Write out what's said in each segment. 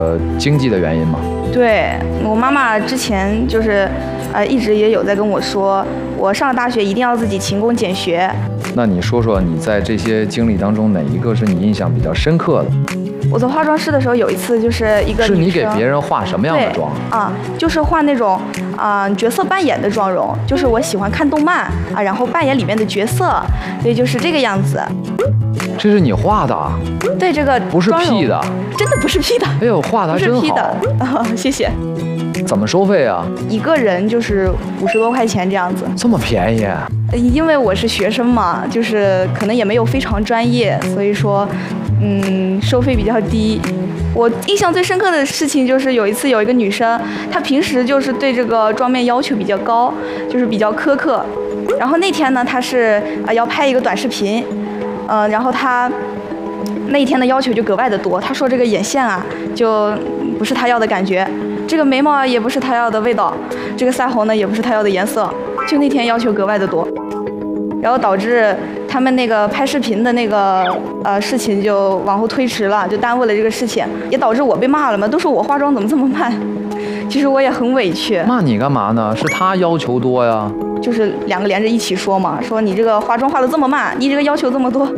经济的原因吗？ 对，我妈妈之前就是一直也有在跟我说，我上了大学一定要自己勤工俭学。 那你说说你在这些经历当中哪一个是你印象比较深刻的？ 我做化妆师的时候有一次就是一个女生， 是你给别人化什么样的妆啊？就是化那种角色扮演的妆容，就是我喜欢看动漫啊，然后扮演里面的角色，所以就是这个样子。 这是你画的啊？ 对，这个不是 P 的， 真的不是 P 的。 哎呦，画的还真好。 不是 P 的，谢谢。 怎么收费啊？ 一个人就是50多块钱这样子。 这么便宜？ 因为我是学生嘛，就是可能也没有非常专业，所以说，收费比较低。我印象最深刻的事情就是有一次有一个女生，她平时就是对这个妆面要求比较高，就是比较苛刻。然后那天呢，她是要拍一个短视频，然后她那一天的要求就格外的多。她说这个眼线啊，就不是她要的感觉，这个眉毛啊也不是她要的味道，这个腮红呢也不是她要的颜色，就那天要求格外的多。然后导致他们那个拍视频的那个事情就往后推迟了，就耽误了这个事情，也导致我被骂了嘛，都说我化妆怎么这么慢。其实我也很委屈。 骂你干嘛呢？是他要求多呀。 就是两个连着一起说嘛，说你这个化妆化得这么慢，你这个要求这么多。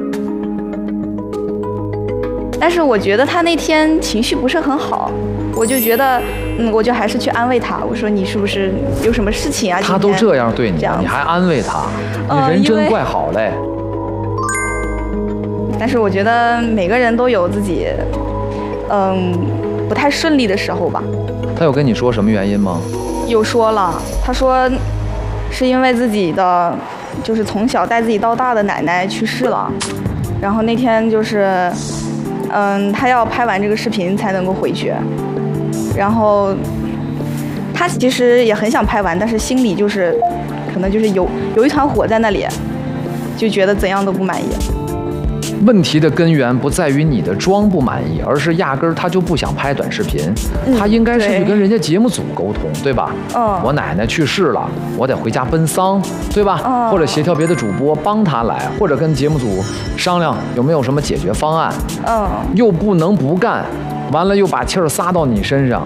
但是我觉得他那天情绪不是很好，我就觉得，我就还是去安慰他。我说你是不是有什么事情啊？ 他都这样对你，你还安慰他，你人真怪好嘞。 但是我觉得每个人都有自己，不太顺利的时候吧。 他有跟你说什么原因吗？ 有说了，他说是因为自己的，就是从小带自己到大的奶奶去世了，然后那天就是。他要拍完这个视频才能够回去，然后他其实也很想拍完，但是心里就是可能就是有一团火在那里，就觉得怎样都不满意。 问题的根源不在于你的妆不满意，而是压根儿他就不想拍短视频，他应该是去跟人家节目组沟通，对吧？我奶奶去世了，我得回家奔丧，对吧？或者协调别的主播帮他来，或者跟节目组商量有没有什么解决方案。又不能不干，完了又把气儿撒到你身上。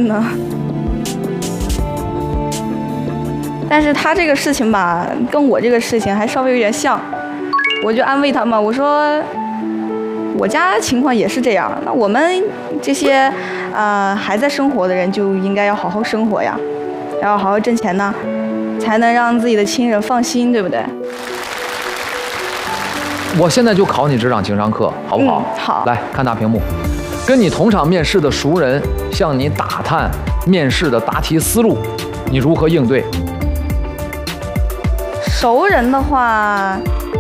但是他这个事情吧，跟我这个事情还稍微有点像。我就安慰他嘛，我说我家情况也是这样，那我们这些还在生活的人就应该要好好生活呀，然后好好挣钱呢，才能让自己的亲人放心，对不对？ 我现在就考你职场情商课，好不好？ 好。 来看大屏幕，跟你同场面试的熟人向你打探面试的答题思路，你如何应对？ 熟人的话。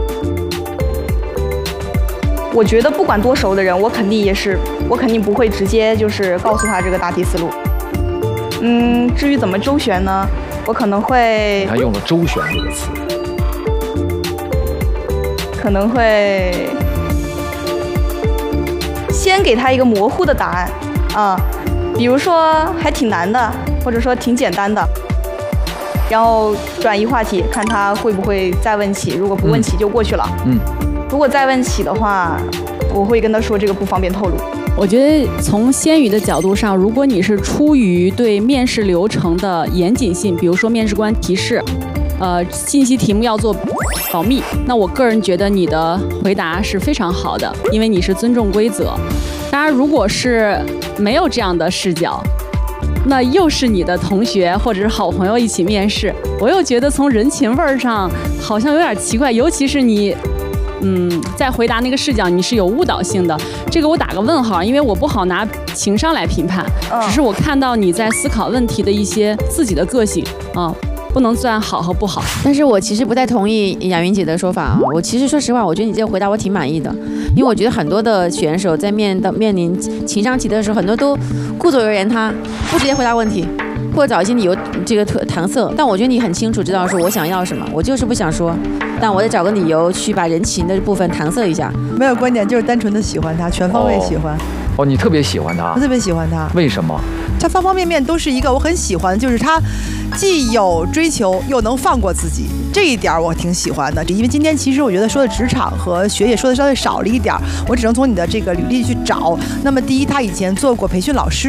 我觉得不管多熟的人，我肯定不会直接就是告诉他这个答题思路。至于怎么周旋呢，我可能会。 他用了周旋这个词。 可能会先给他一个模糊的答案比如说还挺难的，或者说挺简单的，然后转移话题，看他会不会再问起。如果不问起就过去了。如果再问起的话，我会跟他说这个不方便透露。 我觉得从鲜鱼的角度上，如果你是出于对面试流程的严谨性，比如说面试官提示，信息题目要做保密，那我个人觉得你的回答是非常好的，因为你是尊重规则。当然，如果是没有这样的视角，那又是你的同学或者是好朋友一起面试，我又觉得从人情味上好像有点奇怪，尤其是你。在回答那个视角，你是有误导性的，这个我打个问号，因为我不好拿情商来评判，只是我看到你在思考问题的一些自己的个性不能算好和不好。 但是我其实不太同意雅云姐的说法啊，我其实说实话，我觉得你这个回答我挺满意的，因为我觉得很多的选手在面临情商题的时候，很多都顾左右而言他，不直接回答问题。或者找一些理由这个搪塞，但我觉得你很清楚知道说我想要什么，我就是不想说，但我得找个理由去把人情的部分搪塞一下。 没有观点，就是单纯的喜欢他，全方位喜欢。 你特别喜欢他？ 我特别喜欢他。 为什么？ 他方方面面都是一个我很喜欢，就是他既有追求又能放过自己，这一点我挺喜欢的。因为今天其实我觉得说的职场和学业说的稍微少了一点，我只能从你的这个履历去找。那么第一，他以前做过培训老师。